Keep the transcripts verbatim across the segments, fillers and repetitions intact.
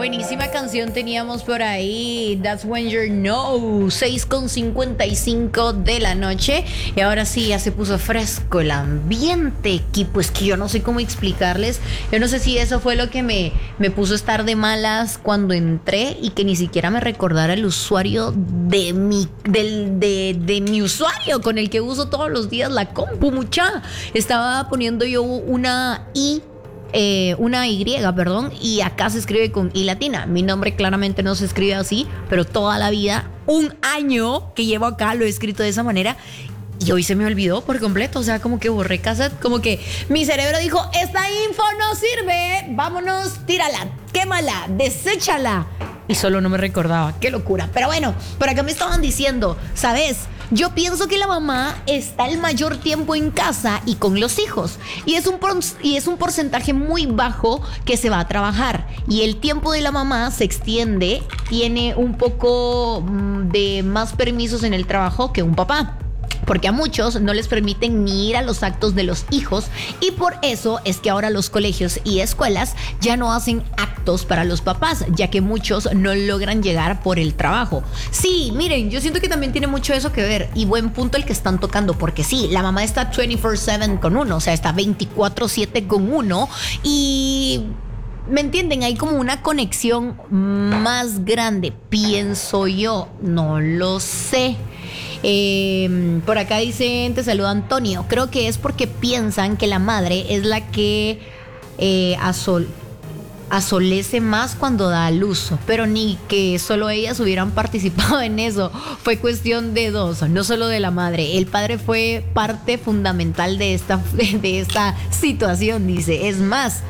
Buenísima canción teníamos por ahí. That's When You Know. seis con cincuenta y cinco de la noche. Y ahora sí, ya se puso fresco el ambiente. Y pues que yo no sé cómo explicarles. Yo no sé si eso fue lo que me, me puso a estar de malas cuando entré y que ni siquiera me recordara el usuario de mi, del, de, de mi usuario con el que uso todos los días la compu, mucha. Estaba poniendo yo una I. Eh, una Y, perdón, y acá se escribe con I latina. Mi nombre claramente no se escribe así, pero toda la vida, un año que llevo acá, lo he escrito de esa manera. Y hoy se me olvidó por completo, o sea, como que borré cassette, como que mi cerebro dijo, esta info no sirve, vámonos, tírala, quémala, deséchala. Y solo no me recordaba, qué locura. Pero bueno, por acá me estaban diciendo, ¿sabes? Yo pienso que la mamá está el mayor tiempo en casa y con los hijos. Y es un, por, y es un porcentaje muy bajo que se va a trabajar. Y el tiempo de la mamá se extiende, tiene un poco de más permisos en el trabajo que un papá. Porque a muchos no les permiten ni ir a los actos de los hijos y por eso es que ahora los colegios y escuelas ya no hacen actos para los papás, ya que muchos no logran llegar por el trabajo. Sí, miren, yo siento que también tiene mucho eso que ver y buen punto el que están tocando, porque sí, la mamá está veinticuatro siete con uno, o sea, está veinticuatro siete con uno y... ¿me entienden? Hay como una conexión más grande, pienso yo, no lo sé. Eh, por acá dicen, te saluda Antonio. Creo que es porque piensan que la madre es la que eh, asol, asolece más cuando da a luz, pero ni que solo ellas hubieran participado en eso. Fue cuestión de dos, no solo de la madre. El padre fue parte fundamental de esta, de esta situación, dice. Es más,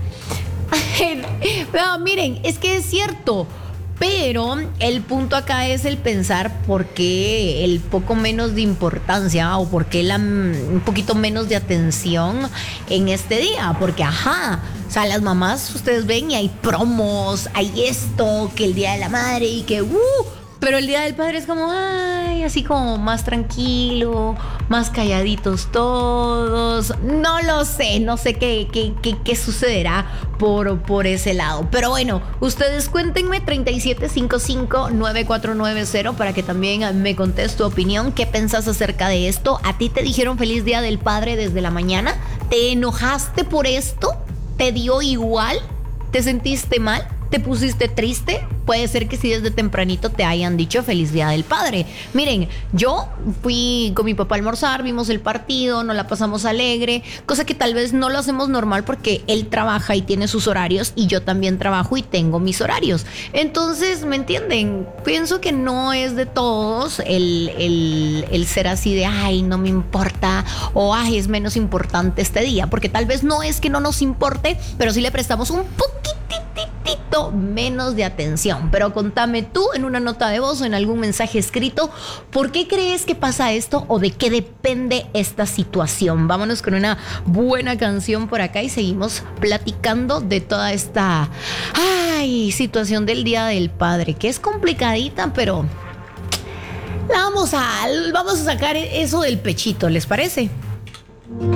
no, miren, es que es cierto. Pero el punto acá es el pensar por qué el poco menos de importancia o por qué la, un poquito menos de atención en este día. Porque, ajá, o sea, las mamás, ustedes ven y hay promos, hay esto, que el Día de la Madre y que, uh, pero el Día del Padre es como, ay, así como más tranquilo, más calladitos todos. No lo sé, no sé qué, qué, qué, qué sucederá por, por ese lado. Pero bueno, ustedes cuéntenme treinta y siete cincuenta y cinco nueve cuatro nueve cero para que también me contes tu opinión. ¿Qué pensás acerca de esto? ¿A ti te dijeron feliz Día del Padre desde la mañana? ¿Te enojaste por esto? ¿Te dio igual? ¿Te sentiste mal? ¿Te pusiste triste? Puede ser que si desde tempranito te hayan dicho feliz Día del Padre. Miren, yo fui con mi papá a almorzar, vimos el partido, nos la pasamos alegre, cosa que tal vez no lo hacemos normal porque él trabaja y tiene sus horarios y yo también trabajo y tengo mis horarios. Entonces, ¿me entienden? Pienso que no es de todos el, el, el ser así de, ay, no me importa, o ay, es menos importante este día, porque tal vez no es que no nos importe, pero sí le prestamos un poquitito menos de atención. Pero contame tú en una nota de voz o en algún mensaje escrito, ¿por qué crees que pasa esto o de qué depende esta situación? Vámonos con una buena canción por acá y seguimos platicando de toda esta ay, situación del Día del Padre, que es complicadita, pero la vamos a, vamos a sacar eso del pechito, ¿les parece?